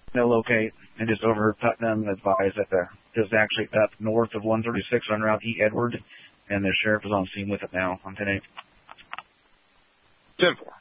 No locate, and just overheard Putnam advise that it was actually up north of 136 on Route E. Edward, and the sheriff is on scene with it now on 10-8. 10-4.